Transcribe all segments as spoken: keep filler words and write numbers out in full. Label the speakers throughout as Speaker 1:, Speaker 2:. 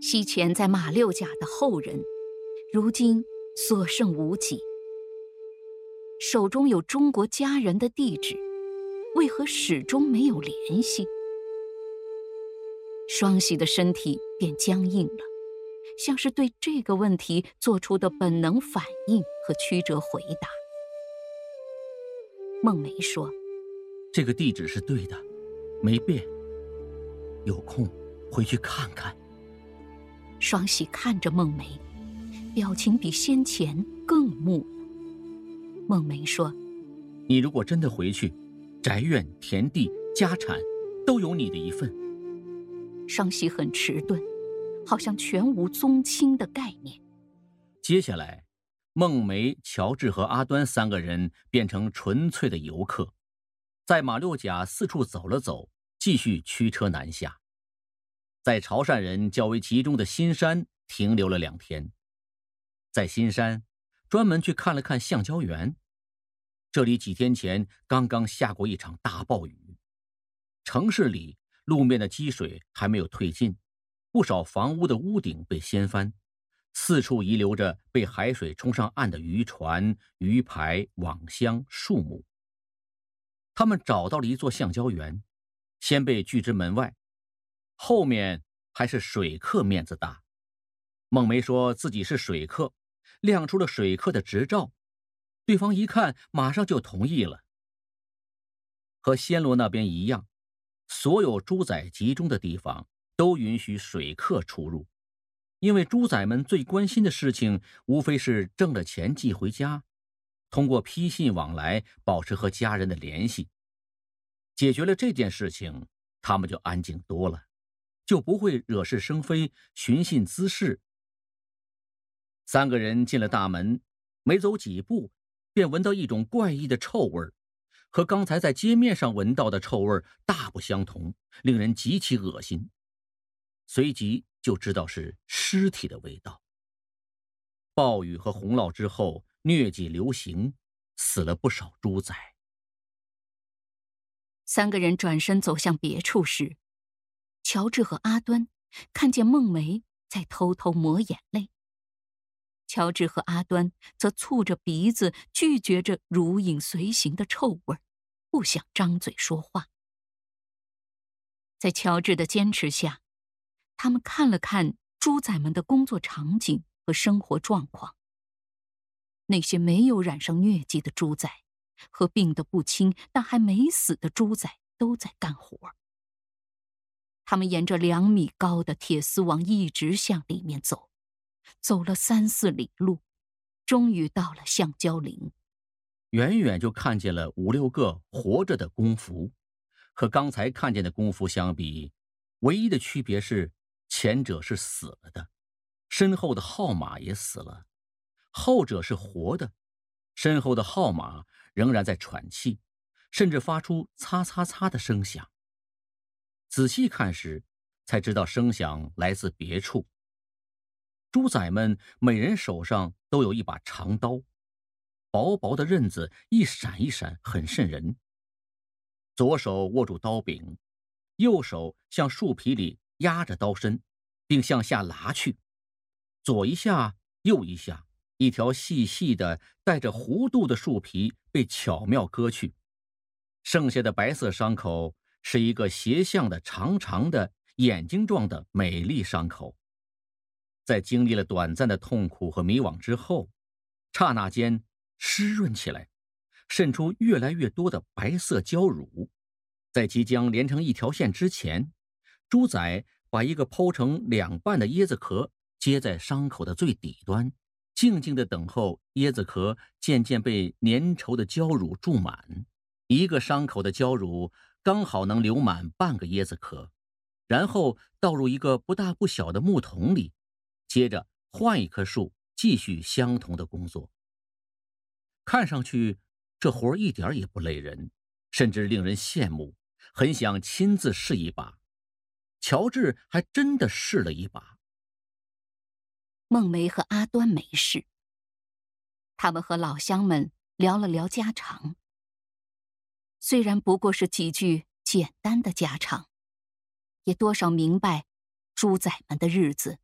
Speaker 1: 西前在马六甲的后人，如今所剩无几。手中有中国家人的地址，为何始终没有联系？双喜的身体便僵硬了，像是对这个问题做出的本能反应和曲折回答。孟梅说：
Speaker 2: 这个地址是对的，没变，有空回去看看。
Speaker 1: 双喜看着孟梅，表情比先前更木了。孟梅说：
Speaker 2: 你如果真的回去，宅院、田地、家产都有你的一份。
Speaker 1: 双喜很迟钝，好像全无宗亲的概念。
Speaker 2: 接下来，孟梅、乔治和阿端三个人变成纯粹的游客，在马六甲四处走了走，继续驱车南下。在潮汕人较为集中的新山停留了两天，在新山专门去看了看橡胶园。这里几天前刚刚下过一场大暴雨，城市里路面的积水还没有退尽，不少房屋的屋顶被掀翻，四处遗留着被海水冲上岸的渔船、鱼排、网箱、树木。他们找到了一座橡胶园，先被拒之门外，后面还是水客面子大。孟梅说自己是水客，亮出了水客的执照，对方一看马上就同意了。和暹罗那边一样，所有猪仔集中的地方都允许水客出入，因为猪仔们最关心的事情无非是挣了钱寄回家，通过批信往来保持和家人的联系。解决了这件事情，他们就安静多了，就不会惹是生非、寻衅滋事。三个人进了大门，没走几步便闻到一种怪异的臭味，和刚才在街面上闻到的臭味大不相同，令人极其恶心。随即就知道是尸体的味道。暴雨和洪涝之后，疟疾流行，死了不少猪仔。
Speaker 1: 三个人转身走向别处时，乔治和阿端看见孟梅在偷偷抹眼泪。乔治和阿端则蹙着鼻子拒绝着如影随形的臭味，不想张嘴说话。在乔治的坚持下，他们看了看猪仔们的工作场景和生活状况。那些没有染上疟疾的猪仔和病得不轻但还没死的猪仔都在干活。他们沿着两米高的铁丝网一直向里面走，走了三四里路，终于到了橡胶林。
Speaker 2: 远远就看见了五六个活着的工夫，和刚才看见的工夫相比，唯一的区别是前者是死了的，身后的号码也死了；后者是活的，身后的号码仍然在喘气，甚至发出擦擦擦的声响。仔细看时，才知道声响来自别处。猪仔们每人手上都有一把长刀，薄薄的刃子一闪一闪，很瘆人。左手握住刀柄，右手向树皮里压着刀身，并向下拉去，左一下右一下，一条细细的带着弧度的树皮被巧妙割去，剩下的白色伤口是一个斜向的长长的眼睛状的美丽伤口。在经历了短暂的痛苦和迷惘之后，刹那间湿润起来，渗出越来越多的白色胶乳。在即将连成一条线之前，猪仔把一个剖成两半的椰子壳接在伤口的最底端，静静地等候椰子壳渐渐被粘稠的胶乳注满。一个伤口的胶乳刚好能流满半个椰子壳，然后倒入一个不大不小的木桶里，接着换一棵树，继续相同的工作。看上去这活一点也不累人，甚至令人羡慕，很想亲自试一把。乔治还真的试了一把。
Speaker 1: 孟梅和阿端没事，他们和老乡们聊了聊家常。虽然不过是几句简单的家常，也多少明白猪仔们的日子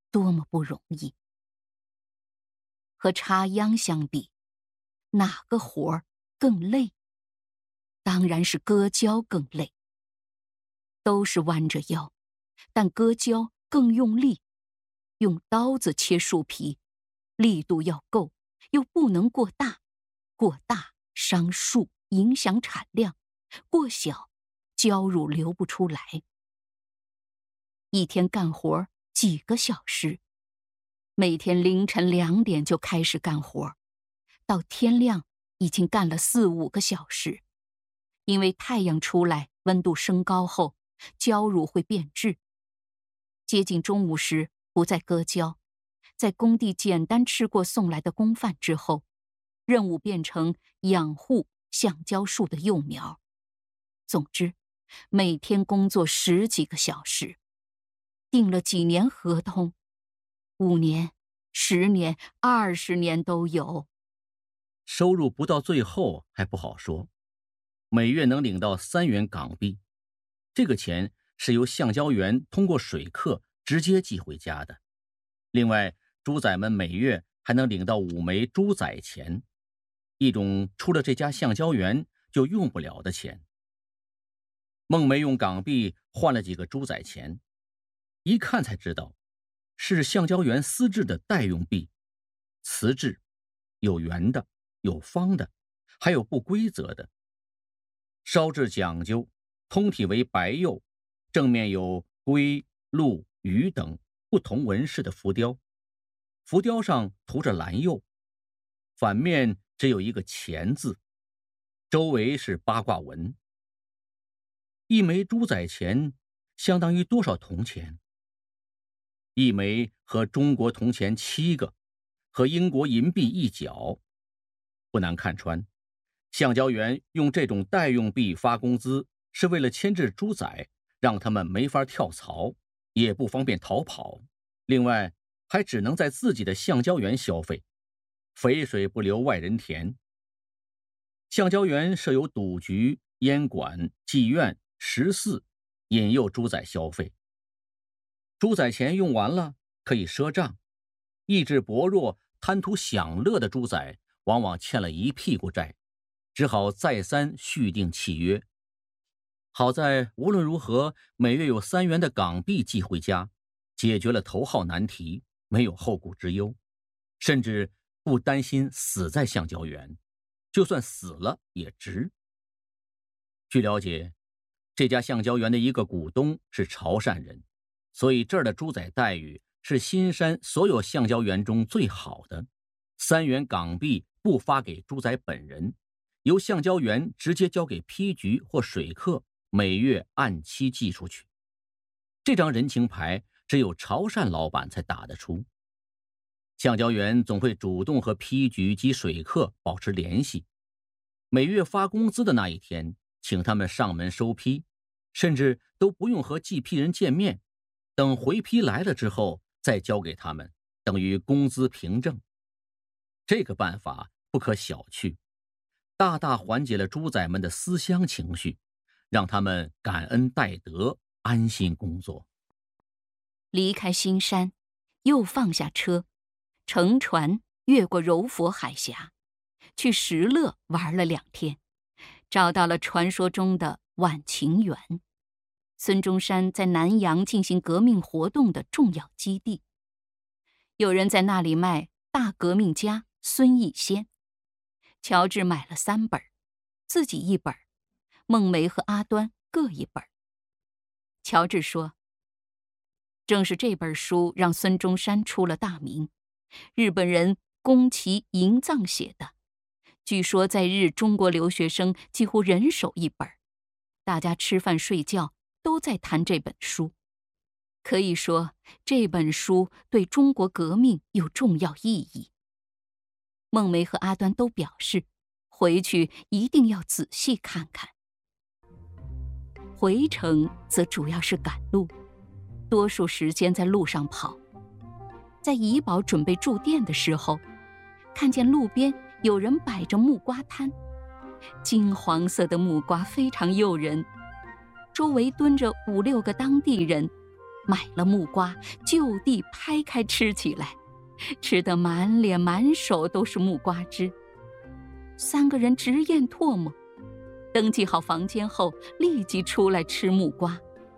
Speaker 1: 多么不容易。和插秧相比，哪个活儿更累？当然是割胶更累。都是弯着腰，但割胶更用力。用刀子切树皮，力度要够，又不能过大，过大伤树，影响产量；过小，胶乳流不出来。一天干活几个小时，每天凌晨两点就开始干活，到天亮已经干了四五个小时。因为太阳出来，温度升高后，胶乳会变质。接近中午时不再割胶，在工地简单吃过送来的公饭之后，任务变成养护橡胶树的幼苗。总之，每天工作十几个小时，订了几年合同，五年、十年、二十年都有。
Speaker 2: 收入不到最后还不好说，每月能领到三元港币，这个钱是由橡胶园通过水客直接寄回家的。另外，猪仔们每月还能领到五枚猪仔钱，一种出了这家橡胶园就用不了的钱。孟梅用港币换了几个猪仔钱，一看才知道是橡胶园私制的代用币，瓷质，有圆的，有方的，还有不规则的。烧制讲究，通体为白釉，正面有龟、鹿、鱼等不同纹饰的浮雕，浮雕上涂着蓝釉，反面只有一个钱字，周围是八卦纹。一枚猪仔钱相当于多少铜钱？一枚和中国铜钱七个，和英国银币一角。不难看穿，橡胶园用这种代用币发工资，是为了牵制猪仔，让他们没法跳槽，也不方便逃跑。另外，还只能在自己的橡胶园消费，肥水不流外人田。橡胶园设有赌局、烟馆、妓院、食肆，引诱猪仔消费。猪仔钱用完了，可以赊账。意志薄弱、贪图享乐的猪仔，往往欠了一屁股债，只好再三续订契约。好在无论如何，每月有三元的港币寄回家，解决了头号难题，没有后顾之忧，甚至不担心死在橡胶园，就算死了也值。据了解，这家橡胶园的一个股东是潮汕人，所以这儿的猪仔待遇是新山所有橡胶园中最好的。三元港币不发给猪仔本人，由橡胶园直接交给批局或水客，每月按期寄出去。这张人情牌只有潮汕老板才打得出。橡胶园总会主动和批局及水客保持联系，每月发工资的那一天，请他们上门收批，甚至都不用和寄批人见面，等回批来了之后再交给他们，等于工资凭证。这个办法不可小觑，大大缓解了猪仔们的思乡情绪，让他们感恩戴德，安心工作。
Speaker 1: 离开新山，又放下车，乘船越过柔佛海峡，去石勒玩了两天，找到了传说中的晚晴园，孙中山在南洋进行革命活动的重要基地。有人在那里卖《大革命家孙逸仙》，乔治买了三本，自己一本，孟梅和阿端各一本。乔治说，正是这本书让孙中山出了大名，日本人宫崎银藏写的，据说在日中国留学生几乎人手一本，大家吃饭睡觉都在谈这本书。可以说，这本书对中国革命有重要意义。孟梅和阿端都表示，回去一定要仔细看看。回程则主要是赶路，多数时间在路上跑。在怡保准备住店的时候，看见路边有人摆着木瓜摊，金黄色的木瓜非常诱人，周围蹲着五六个当地人， 买了木瓜，就地拍开吃起来，吃得满脸满手都是木瓜汁。三个人直咽唾沫，登记好房间后，立即出来吃木瓜。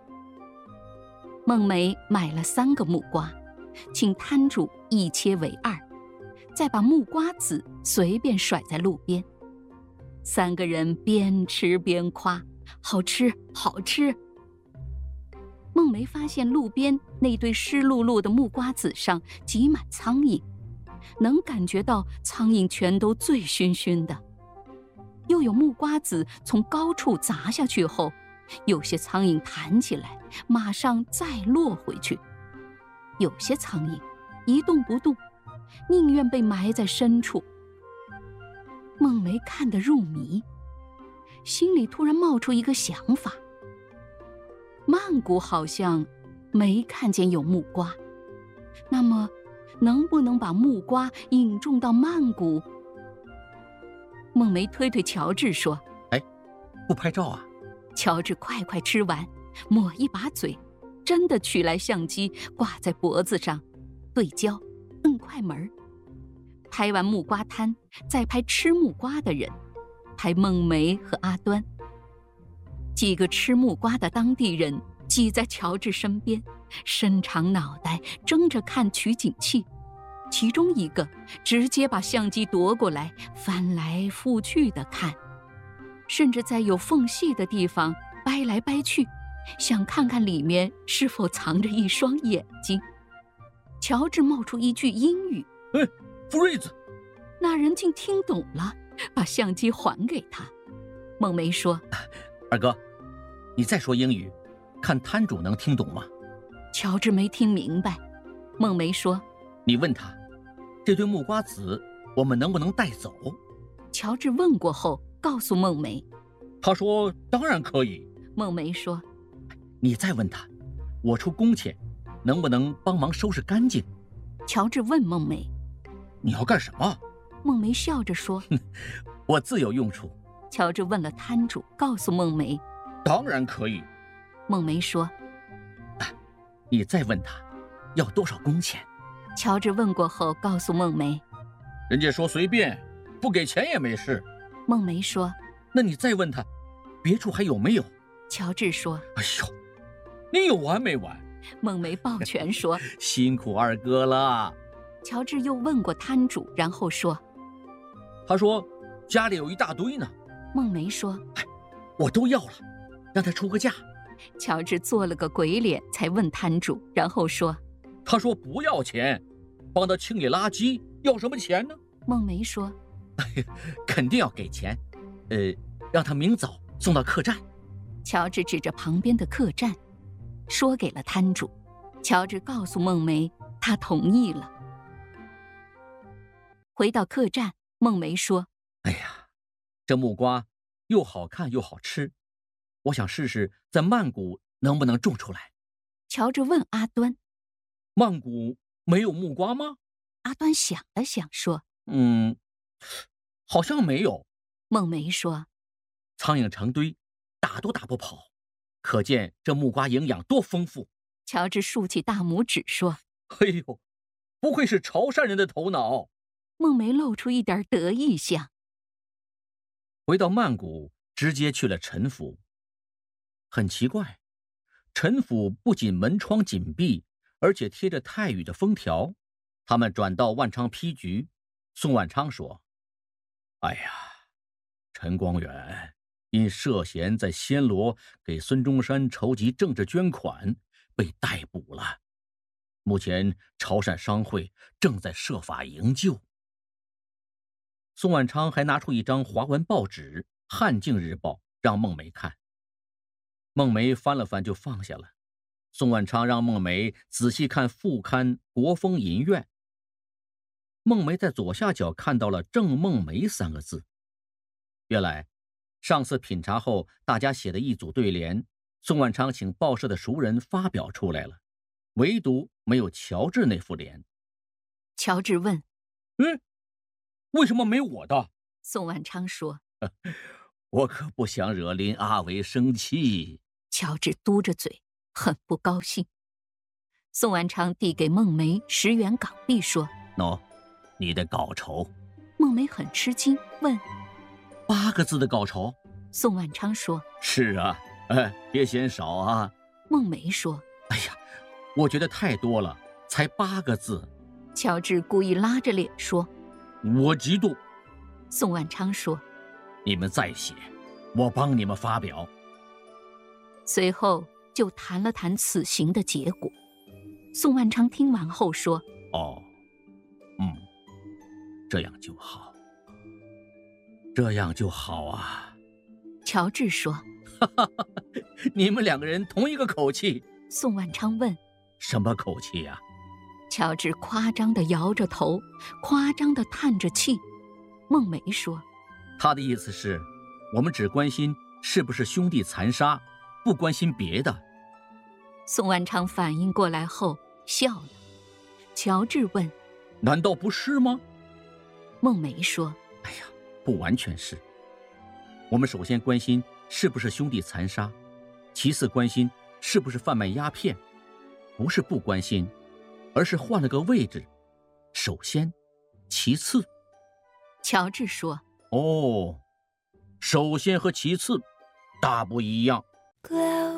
Speaker 1: 孟梅买了三个木瓜，请摊主一切为二，再把木瓜籽随便甩在路边。三个人边吃边夸：“好吃，好吃！”孟梅发现路边那堆湿漉漉的木瓜籽上挤满苍蝇，能感觉到苍蝇全都醉醺醺的。又有木瓜籽从高处砸下去后，有些苍蝇弹起来，马上再落回去；有些苍蝇一动不动，宁愿被埋在深处。孟梅看得入迷，心里突然冒出一个想法：曼谷好像没看见有木瓜，那么能不能把木瓜引种到曼谷？孟梅推推乔治说：“
Speaker 2: 哎，不拍照啊？”
Speaker 1: 乔治快快吃完，抹一把嘴，真的取来相机挂在脖子上，对焦，摁快门。拍完木瓜摊，再拍吃木瓜的人，拍孟梅和阿端。几个吃木瓜的当地人挤在乔治身边，伸长脑袋争着看取景器，其中一个直接把相机夺过来，翻来覆去地看，甚至在有缝隙的地方掰来掰去，想看看里面是否藏着一双眼睛。乔治冒出一句英语：“
Speaker 2: 哎 freeze！”
Speaker 1: 那人竟听懂了，把相机还给他。孟梅说：“
Speaker 2: 二哥，你再说英语，看摊主能听懂吗？”
Speaker 1: 乔治没听明白。孟梅说：“
Speaker 2: 你问他，这堆木瓜籽我们能不能带走？”
Speaker 1: 乔治问过后告诉孟梅，
Speaker 2: 他说当然可以。
Speaker 1: 孟梅说：“
Speaker 2: 你再问他，我出工钱，能不能帮忙收拾干净？”
Speaker 1: 乔治问孟梅：“
Speaker 2: 你要干什么？”
Speaker 1: 孟梅笑着说：“
Speaker 2: 我自有用处。”
Speaker 1: 乔治问了摊主，告诉孟梅：“
Speaker 2: 当然可以。”
Speaker 1: 孟梅说：“
Speaker 2: 啊，你再问他，要多少工钱？”
Speaker 1: 乔治问过后告诉孟梅：“
Speaker 2: 人家说随便，不给钱也没事。”
Speaker 1: 孟梅说：“
Speaker 2: 那你再问他，别处还有没有？”
Speaker 1: 乔治说：“
Speaker 2: 哎呦，你有完没完？”
Speaker 1: 孟梅抱拳说：“
Speaker 2: 辛苦二哥了。”
Speaker 1: 乔治又问过摊主，然后说：“
Speaker 2: 他说家里有一大堆呢。”
Speaker 1: 孟梅说：“
Speaker 2: 哎，我都要了，让他出个价。”
Speaker 1: 乔治做了个鬼脸，才问摊主，然后说：“
Speaker 2: 他说不要钱，帮他清理垃圾，要什么钱呢？”
Speaker 1: 孟梅说：“
Speaker 2: 肯定要给钱，呃，让他明早送到客栈。”
Speaker 1: 乔治指着旁边的客栈，说给了摊主。乔治告诉孟梅，他同意了。回到客栈，孟梅说：“
Speaker 2: 哎呀，这木瓜又好看又好吃，我想试试在曼谷能不能种出来。”
Speaker 1: 乔治问阿端：“
Speaker 2: 曼谷没有木瓜吗？”
Speaker 1: 阿端想了想说：“
Speaker 2: 嗯，好像没有。”
Speaker 1: 孟梅说：“
Speaker 2: 苍蝇成堆，打都打不跑，可见这木瓜营养多丰富。”
Speaker 1: 乔治竖起大拇指说：“
Speaker 2: 哎呦，不愧是潮汕人的头脑。”
Speaker 1: 孟梅露出一点得意相。
Speaker 2: 回到曼谷，直接去了陈府。很奇怪，陈府不仅门窗紧闭，而且贴着泰语的封条。他们转到万昌批局，宋万昌说：“哎呀，陈光远因涉嫌在暹罗给孙中山筹集政治捐款，被逮捕了。目前潮汕商会正在设法营救。”宋万昌还拿出一张华文报纸《汉镜日报》让孟梅看。孟梅翻了翻就放下了。宋万昌让孟梅仔细看副刊《国风银院》。孟梅在左下角看到了郑梦梅三个字。原来上次品茶后大家写的一组对联，宋万昌请报社的熟人发表出来了，唯独没有乔治那副联。
Speaker 1: 乔治问：“
Speaker 2: 嗯，为什么没我的？”
Speaker 1: 宋万昌说：“
Speaker 2: 我可不想惹林阿维生气。”
Speaker 1: 乔治嘟着嘴，很不高兴。 宋万昌递给孟梅十元港币，说：“
Speaker 2: 喏，你的稿酬。”
Speaker 1: 孟梅很吃惊，问：“
Speaker 2: 八个字的稿酬？”
Speaker 1: 宋万昌说：“
Speaker 2: 是啊，哎，别嫌少啊。”
Speaker 1: 孟梅说：“
Speaker 2: 哎呀，我觉得太多了，才八个字。”
Speaker 1: 乔治故意拉着脸说：“
Speaker 2: 我嫉妒。”
Speaker 1: 宋万昌说：“
Speaker 2: 你们再写，我帮你们发表。”
Speaker 1: 随后就谈了谈此行的结果。宋万昌听完后说：“
Speaker 2: 哦，嗯，这样就好，这样就好啊。”
Speaker 1: 乔治说：“
Speaker 2: 哈哈哈，你们两个人同一个口气。”
Speaker 1: 宋万昌问：“
Speaker 2: 什么口气呀？”
Speaker 1: 乔治夸张地摇着头，夸张地叹着气。孟梅说：“
Speaker 2: 他的意思是，我们只关心是不是兄弟残杀，不关心别的。”
Speaker 1: 宋万昌反应过来后笑了。乔治问：“
Speaker 2: 难道不是吗？”
Speaker 1: 孟梅说：“
Speaker 2: 哎呀，不完全是。我们首先关心是不是兄弟残杀，其次关心是不是贩卖鸦片，不是不关心，而是换了个位置，首先，其次。”
Speaker 1: 乔治说：“
Speaker 2: 哦，首先和其次大不一样。”